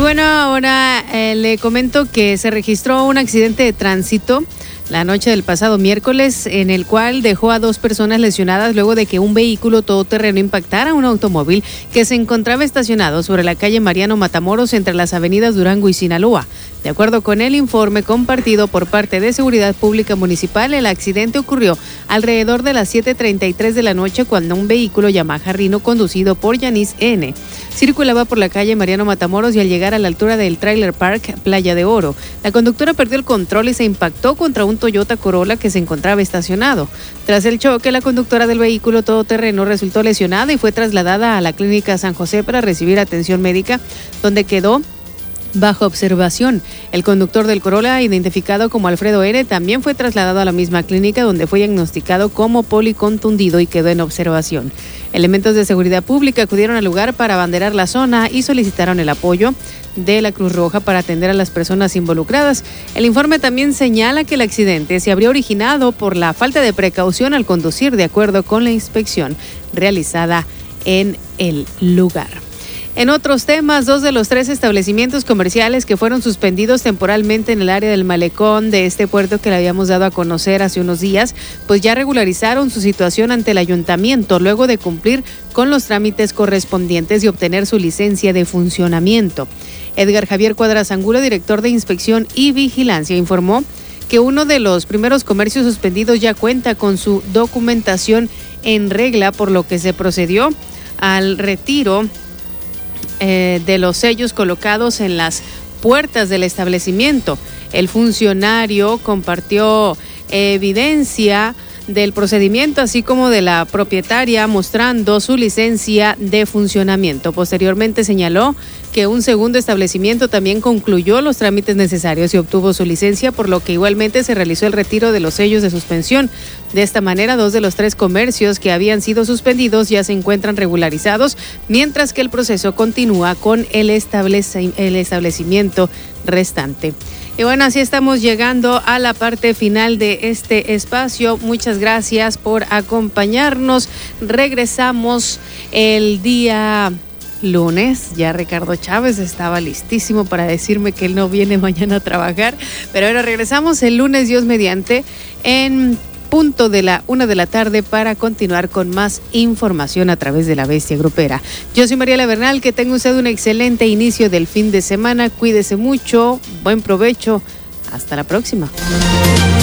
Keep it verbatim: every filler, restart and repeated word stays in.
bueno, ahora eh, le comento que se registró un accidente de tránsito la noche del pasado miércoles, en el cual dejó a dos personas lesionadas luego de que un vehículo todoterreno impactara un automóvil que se encontraba estacionado sobre la calle Mariano Matamoros entre las avenidas Durango y Sinaloa. De acuerdo con el informe compartido por parte de Seguridad Pública Municipal, el accidente ocurrió alrededor de las siete treinta y tres de la noche cuando un vehículo Yamaha Rino conducido por Yanis N. circulaba por la calle Mariano Matamoros y al llegar a la altura del Trailer Park Playa de Oro, la conductora perdió el control y se impactó contra un Toyota Corolla que se encontraba estacionado. Tras el choque, la conductora del vehículo todoterreno resultó lesionada y fue trasladada a la clínica San José para recibir atención médica, donde quedó bajo observación. El conductor del Corolla, identificado como Alfredo N., también fue trasladado a la misma clínica, donde fue diagnosticado como policontundido y quedó en observación. Elementos de seguridad pública acudieron al lugar para abanderar la zona y solicitaron el apoyo de la Cruz Roja para atender a las personas involucradas. El informe también señala que el accidente se habría originado por la falta de precaución al conducir, de acuerdo con la inspección realizada en el lugar. En otros temas, dos de los tres establecimientos comerciales que fueron suspendidos temporalmente en el área del malecón de este puerto que le habíamos dado a conocer hace unos días, pues ya regularizaron su situación ante el ayuntamiento luego de cumplir con los trámites correspondientes y obtener su licencia de funcionamiento. Edgar Javier Cuadras Angulo, director de Inspección y Vigilancia, informó que uno de los primeros comercios suspendidos ya cuenta con su documentación en regla, por lo que se procedió al retiro Eh, de los sellos colocados en las puertas del establecimiento. El funcionario compartió evidencia del procedimiento, así como de la propietaria, mostrando su licencia de funcionamiento. Posteriormente señaló que un segundo establecimiento también concluyó los trámites necesarios y obtuvo su licencia, por lo que igualmente se realizó el retiro de los sellos de suspensión. De esta manera, dos de los tres comercios que habían sido suspendidos ya se encuentran regularizados, mientras que el proceso continúa con el, estableci- el establecimiento restante. Y bueno, así estamos llegando a la parte final de este espacio. Muchas gracias por acompañarnos. Regresamos el día lunes. Ya Ricardo Chávez estaba listísimo para decirme que él no viene mañana a trabajar. Pero ahora regresamos el lunes, Dios mediante, en punto de la una de la tarde para continuar con más información a través de La Bestia Grupera. Yo soy Mariela Bernal, que tenga usted un excelente inicio del fin de semana. Cuídese mucho, buen provecho. Hasta la próxima.